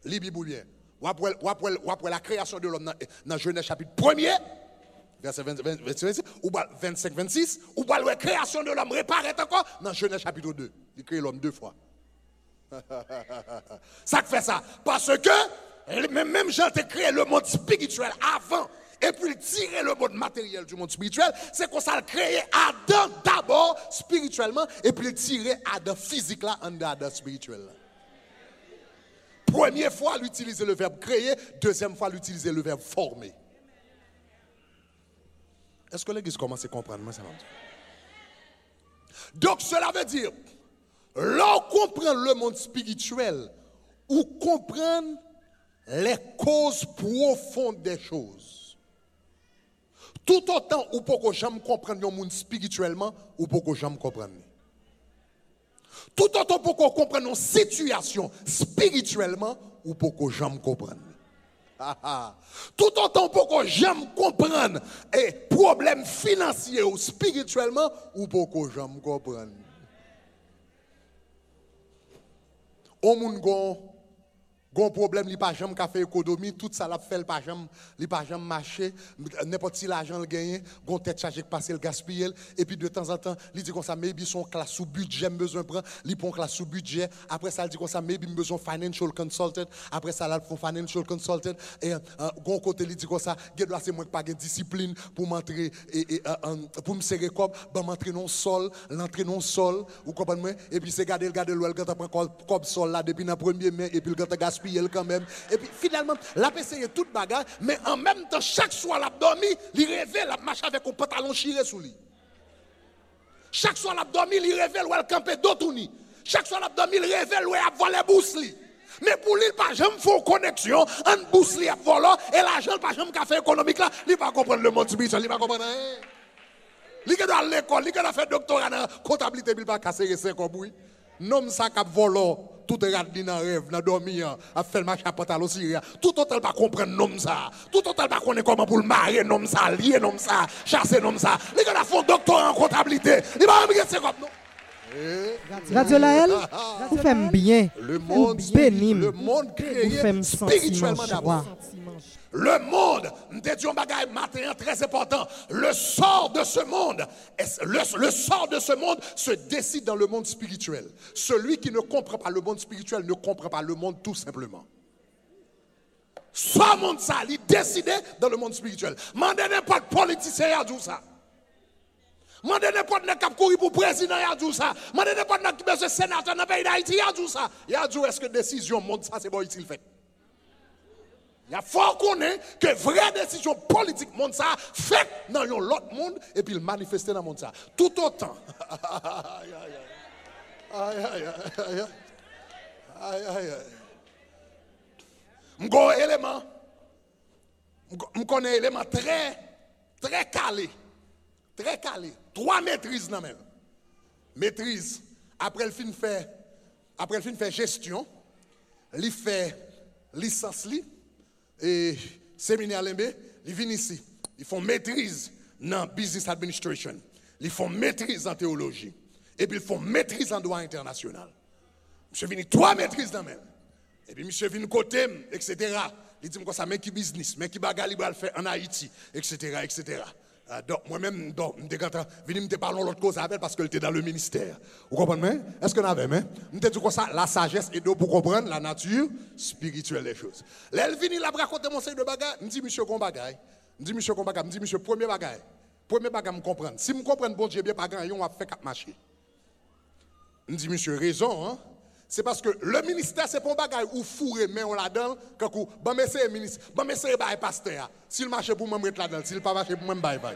Libiboulien. Ou après la création de l'homme dans Genèse chapitre 1er, verset 26, ou 25-26, ou la création de l'homme réparait encore dans Genèse chapitre 2. Il crée l'homme 2 fois. Ça fait ça. Parce que même Jean a créé le monde spirituel avant. Et puis tirer le monde matériel du monde spirituel, c'est qu'on s'est créé Adam d'abord spirituellement, et puis tirer Adam physique là en Adam spirituel. Première fois, l'utiliser le verbe créer, deuxième fois, l'utiliser le verbe former. Est-ce que l'église commence à comprendre? Moi, ça va. Donc cela veut dire, l'on comprend le monde spirituel, ou comprendre les causes profondes des choses. Tout autant ou pour que j'aime comprendre le monde spirituellement ou pour que j'aime comprendre. Tout autant pour qu'on comprenne une situation spirituellement ou pour que j'aime comprendre. Tout autant pour que j'aime comprendre et problème financier ou spirituellement ou pour que j'aime comprendre. Au monde gon problème li pas jamais fait économie, tout ça l'a fait pas jamais marcher, n'importe qui l'argent le gagner, gon tête chargée passer le gaspiller et puis de temps en temps, il dit comme ça maybe son classe sous budget besoin prendre, il prend classe sous budget, après ça il dit comme ça maybe besoin financial consultant, après ça là font financial consultant et gon côté il dit comme ça, doit c'est moi pas de discipline pour m'entrer et pour me serrer comme ben m'entrer non sol, l'entrer non sol, vous comprenez et puis c'est garder l'ouel quand prend comme sol là depuis dans premier mai et puis le quand gaspiller quand même. Et puis finalement, la essayé toute bagarre, mais en même temps, chaque soir, la dormi, il rêvait, la marche avec un pantalon chiré sous lui. Chaque soir, la dormi, il rêvait, elle campait d'autres. Chaque soir, la dormi, il rêvait, elle a volé bourse. Mais pour lui, il pas jamais faut connexion entre bourse et volant, et l'argent, pas jamais café économique là, il pas comprendre le monde spirituel, il pas comprendre rien. Il est dans l'école, il a fait doctorat en comptabilité, il pas casser 5 ans. Non, ça cap volant. Tout est radé dans rêve, dans dormir, a fait le marché à pantalon syria. Tout autant pas comprendre nom ça. Tout autant pas connaître comment pour le marier nom ça, lier nom ça, chasser nom ça. Les gars font doctorat en comptabilité. Il va me c'est comme non. Radio Laël, vous faites bien. Le monde béni. Le monde créé spirituellement d'abord. Le monde, un bagage matin très important. Le sort de ce monde, le sort de ce monde se décide dans le monde spirituel. Celui qui ne comprend pas le monde spirituel ne comprend pas le monde tout simplement. Ce monde ça, il est décidé dans le monde spirituel. Mandez n'importe politicien à dire ça. Mandez n'importe qui courir pour président à dire ça. Mandez n'importe qui besoin sénateur dans le pays d'Haïti à dire ça. Il a dit est-ce que décision monde ça c'est bon il fait. Il faut connaître que vraie décision politique monde ça fait dans l'autre monde et puis le manifester dans le monde ça. Tout autant. M'go élément. M'connais élément très calé. Très calé. 3 maîtrises dans même. Maîtrise après le fin fait gestion, il fait licence li et séminaire Lembe, ils viennent ici. Ils font maîtrise dans business administration. Ils font maîtrise en théologie. Et puis ils font maîtrise en droit international. Monsieur vient 3 maîtrises dans même. Et puis monsieur vient côté, etc. Il dit comme ça, mais qui business, mais qui bagarre il va faire en Haïti, etc., etc. Donc moi-même, je me parler l'autre cause avec parce que était dans le ministère. Vous comprenez? Est-ce que vous avez? Je me dis comme ça, la sagesse est pour comprendre la nature spirituelle des choses. Là, elle vient, il a raconté mon seigneur de bagaille. Je me dis, monsieur, qu'on bagaille. Je dis, monsieur, qu'on bagaille. Je dis, monsieur, premier bagaille. Premier bagaille, me comprendre. Si je comprends, bon Dieu, bien pas grand, on va faire 4 marchés. Je dis, monsieur, raison, hein? C'est parce que le ministère, c'est pour un bagage où fourrer, mais on là-dedans, quand on va essayer ministre, on va essayer de pasteur. S'il marche pour moi, je vais là-dedans. S'il ne pas marche pour moi, je vais.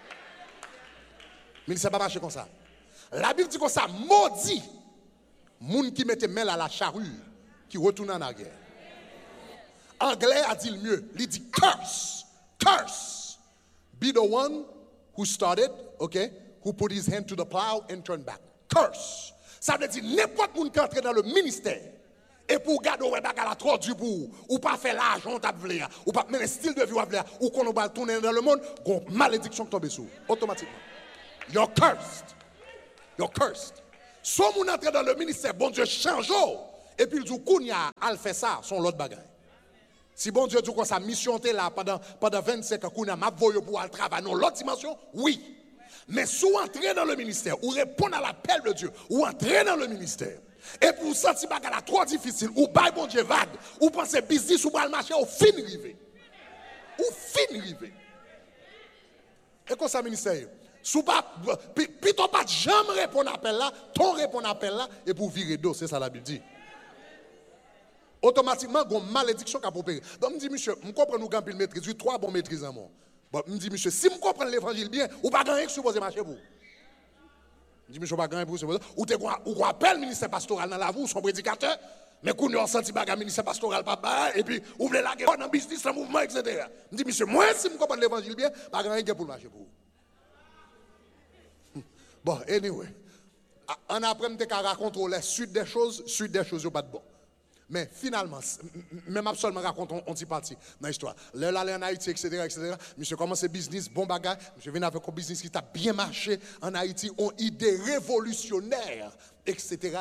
Mais ça ne va pas marcher comme ça. La Bible dit comme ça, maudit, moun qui mette main à la charrue, qui retourne en arrière. Anglais a dit le mieux, il dit curse, curse. Be the one who started, okay, who put his hand to the plow and turn back. Curse. Ça veut dire n'importe qui qui entre dans le ministère et pour garder ouais bagala trop du pour ou pas faire l'argent t'a voulu ou pas mener style de vie ou ou qu'on va tourner dans le monde, gon malédiction tombe sur automatiquement. You're cursed. You're cursed. Soit moun entre dans le ministère, bon Dieu change Et puis il dit, Kounia, al fait ça, son l'autre bagaille. Si bon Dieu dit qu'on sa mission était là pendant 25 ans, Kounia, m'a voyé pour aller travailler dans l'autre dimension, oui. Mais si vous entrez dans le ministère, ou répondre à l'appel de Dieu, ou entrez dans le ministère, et pour vous sentir que c'est trop difficile, ou bail bon Dieu vague, ou pensez business, ou le marché, ou fin rivé. Ou fin rivé. Et quoi ça ministère? Si pas, plutôt pas jamais répondre à l'appel là, ton répondre à l'appel là, et pour virer d'eau, c'est ça la Bible dit. Automatiquement, il y a une malédiction qui a opéré. Donc, je me dis, monsieur, je comprends nous quand il maîtrise, j'ai 3 bons maîtrises en moi. Bon, je me dis, monsieur, si je comprends l'évangile bien, ou pas gagner que supposé marcher pour. Je dis, monsieur, pas gagner pour supposé. Ou appelle le ministère pastoral dans la vie, ou son prédicateur, mais qu'on a senti bagarre ministère pastoral papa, et puis ou voulez la guerre dans le business, dans le mouvement, etc. Je dis, monsieur, moi, si je comprends l'évangile bien, pas gagner pour marcher pour. Bon, anyway, on apprend à raconter la suite des choses, pas de bon. Mais finalement, même absolument raconter on t'y parti dans l'histoire. Là, en Haïti, etc. Monsieur commence ce business, bon bagage. Monsieur vient avec un business qui a bien marché en Haïti, ont idée révolutionnaire, etc.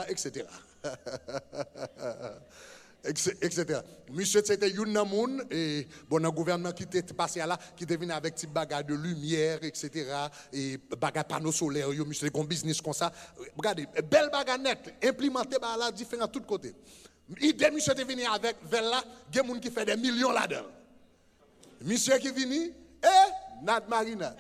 Monsieur, c'était Yunnamoun, et bon, un gouvernement qui était passé là, qui était venu avec des bagages de lumière, etc. Et bagages panneaux solaires, monsieur, un business comme ça. Regardez, belle bagage nette, implémentée par là, différent de tous côtés. L'idée, monsieur, était venu avec, vers là, il y a des gens qui font des millions là-dedans. Monsieur qui est venu, Nad Marina.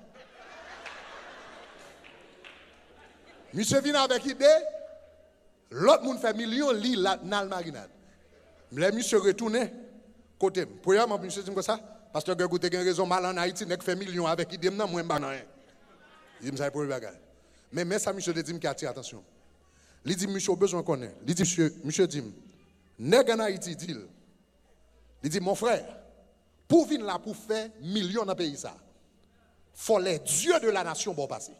Monsieur vient avec l'idée, l'autre monde fait millions, li Nad Marina. Le monsieur retourné côté. Premièrement, monsieur dit comme ça, parce que vous avez raison, mal en Haïti, vous fait millions avec l'idée, moi, je ne sais il me dit pour le bagage. Mais ça, monsieur dit qu'il attire attention. Il dit, monsieur, besoin qu'on ait. Il dit, monsieur dit, nèg en Haïti, il dit, mon frère, pour venir là, pour faire millions dans le pays, ça, faut les dieux de la nation pour passer.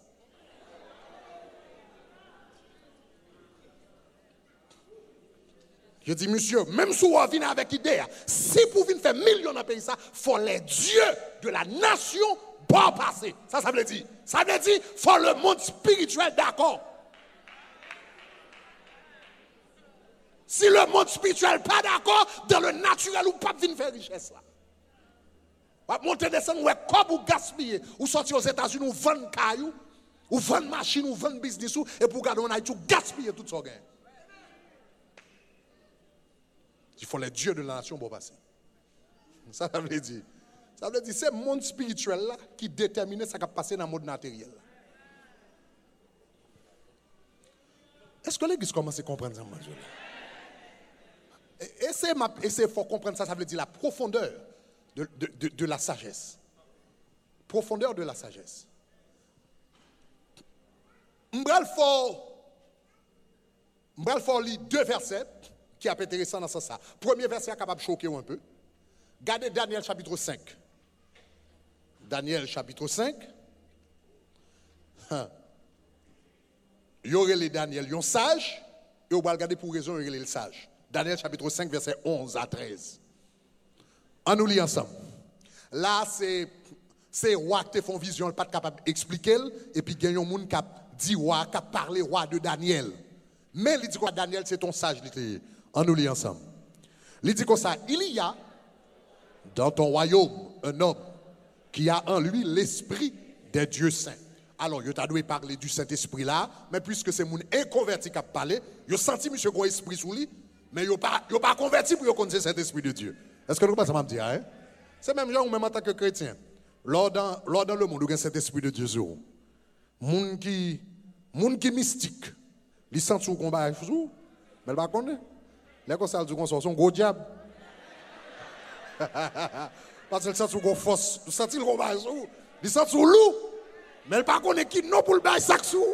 Je dis, monsieur, même si vous venez avec l'idée, si vous venez faire millions dans le pays, ça, faut les dieux de la nation pour passer. Ça veut dire. Ça veut dire, faut le monde spirituel d'accord. Si le monde spirituel pas d'accord, dans le naturel, ou pas venir faire richesse là. Ou monter descendre, ou comme ou gaspiller, ou sortir aux États-Unis, ou vendre cailloux, ou vendre machine, ou vendre business, et pour garder on a tout gaspiller tout ça gain. Il faut les dieux de la nation pour passer. Ça veut dire. Ça veut dire c'est le monde spirituel là qui détermine ce qui va passer dans le monde matériel. Est-ce que l'Église commence à comprendre ça, monsieur? Essayez de comprendre ça, ça veut dire la profondeur de la sagesse. Profondeur de la sagesse. M'bral fort lit 2 versets qui est intéressant dans ce sens. Premier verset est capable de choquer un peu. Regardez Daniel chapitre 5. Daniel chapitre 5. Il y aurait les Daniel, ils sont sages, et on va regarder pour raison, il y aurait les sages. Daniel chapitre 5, verset 11 à 13. On nous lit ensemble. Là, c'est roi qui font vision, pas capable d'expliquer, et puis il y a un monde qui dit roi, qui parle roi de Daniel. Mais il dit que Daniel, c'est ton sage. On nous lit ensemble. Il dit comme ça, il y a dans ton royaume un homme qui a en lui l'esprit des dieux saints. Alors, il t'a dû parler du Saint-Esprit là, mais puisque c'est mon inconverti qui a parlé, il a senti monsieur gros esprit sous lui, mais il n'a pas converti pour connaître cet esprit de Dieu. Est-ce que vous comprenez ça m'a dit, hein? C'est même genre, même en tant que chrétien, lors dans le monde, il y a cet esprit de Dieu sur vous. Moun qui mystique, il sent sous combat, mais il va connaître. Les conseils du conseil sont gros diable. Parce qu'il sent sous gros force, il sent le combat, il sent sous loup. Mais il ne pas connaît qui non pour le bail sac sous.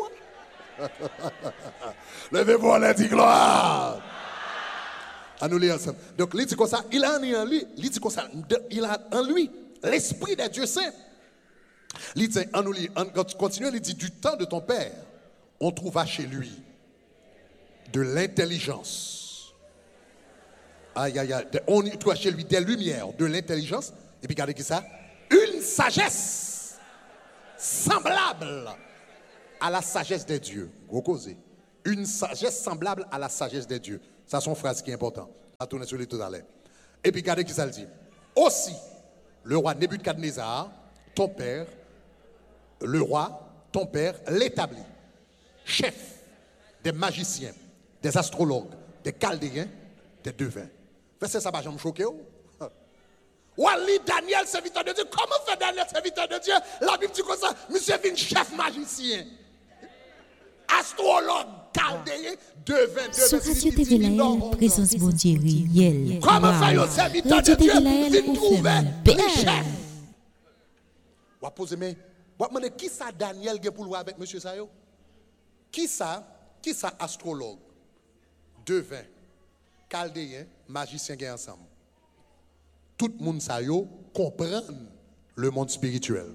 Levez-vous à dit gloire. À nous lire ensemble. Donc, il dit comme ça, il a en lui l'esprit des dieux saints. Il dit, en nous lit, continue, il dit, du temps de ton père, on trouva chez lui de l'intelligence. Aïe, aïe, aïe. On trouva chez lui des lumières, de l'intelligence. Et puis, regardez qui ça? Une sagesse semblable à la sagesse des dieux. Une sagesse semblable à la sagesse des dieux. Ça, c'est une phrase qui est importante. On va tourner sur les tout à l'heure. Et puis, regardez qui ça le dit. Aussi, le roi Nebuchadnezzar, ton père, le roi, ton père, l'établit, chef des magiciens, des astrologues, des chaldéens, des devins. Verset ça va jamais choquer. Wali Daniel, serviteur de Dieu. Comment fait Daniel, serviteur de Dieu? La Bible dit comme ça, monsieur vient chef magicien, astrologue, chaldéen, devin. Sur Radio TV Laël, présence bon Dieu réel. Comment fait un serviteur de Dieu vient trouver chef? On va poser mais on va demander qui ça Daniel pour le avec monsieur Sayo? Qui ça astrologue, devin, chaldéen, magicien qui ensemble? Tout le monde ça yo comprend le monde spirituel.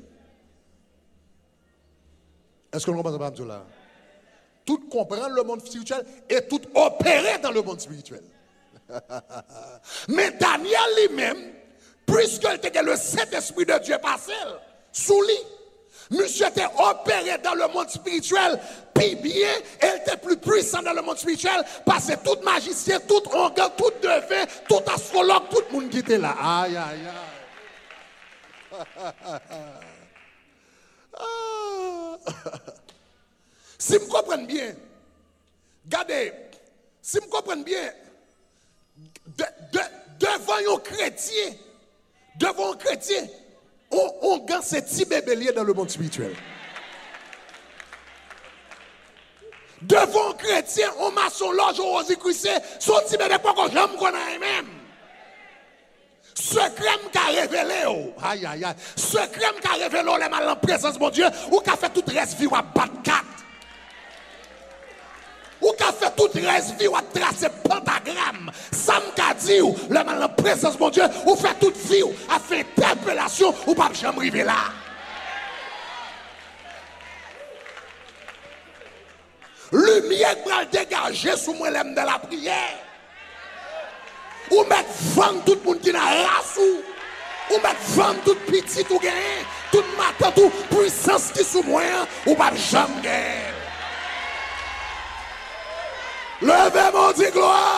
Est-ce que vous comprenez ça là? Tout comprend le monde spirituel et tout opérer dans le monde spirituel. Mais Daniel lui-même, puisqu'il était le Saint-Esprit de Dieu passé sous lui, monsieur était opéré dans le monde spirituel, puis bien, elle était plus puissant dans le monde spirituel, parce que tout magicien, tout ongle, tout devin, tout astrologue, tout le monde qui était là. Aïe, aïe, aïe. Si vous comprenez bien, regardez, si vous comprenez bien, devant un chrétien, on gagne ces petits bébés dans le monde spirituel. Devant un chrétien, on maçon loge au rosicrucé, son petit bébé pas qu'on j'aime qu'on a même. Ce crème qui a révélé, aïe aïe aïe, ce crème qui a révélé les mal en présence de mon Dieu, ou qui a fait toute reste vie ou à battre 4. Ou qui a fait toute reste vie ou à tracer pentagramme. Sam qu'a dit, le mal en présence de mon Dieu, ou fait toute vie ou a fait interpellation ou pas jamais arriver là. Lumière va dégager sous moi l'aime de la prière. Ou mettre vendre tout le monde qui n'a race ou mettre vendre tout petit ou gagner, tout matin, tout puissance qui sous moi ou pas jamais gagner. Levez mon dit gloire.